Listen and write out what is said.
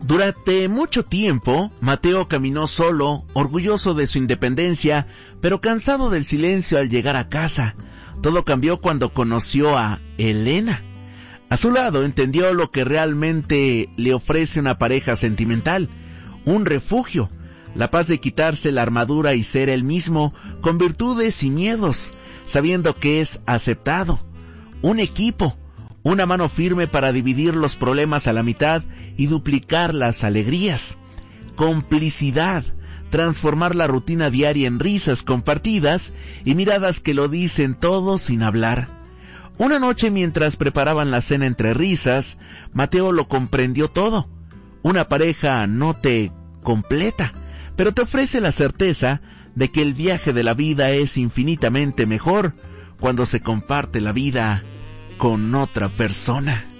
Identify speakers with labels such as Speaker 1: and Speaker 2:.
Speaker 1: Durante mucho tiempo, Mateo caminó solo, orgulloso de su independencia, pero cansado del silencio al llegar a casa. Todo cambió cuando conoció a Elena. A su lado entendió lo que realmente le ofrece una pareja sentimental, un refugio, la paz de quitarse la armadura y ser él mismo, con virtudes y miedos, sabiendo que es aceptado, un equipo, una mano firme para dividir los problemas a la mitad y duplicar las alegrías, complicidad, transformar la rutina diaria en risas compartidas y miradas que lo dicen todo sin hablar. Una noche mientras preparaban la cena entre risas, Mateo lo comprendió todo. Una pareja no te completa, pero te ofrece la certeza de que el viaje de la vida es infinitamente mejor cuando se comparte la vida con otra persona.